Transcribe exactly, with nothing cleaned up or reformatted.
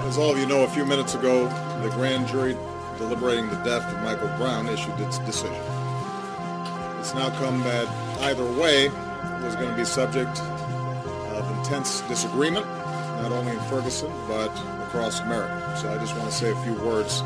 As all of you know, a few minutes ago, the grand jury deliberating the death of Michael Brown issued its decision. It's now come that either way was going to be subject of intense disagreement, not only in Ferguson, but across America. So I just want to say a few words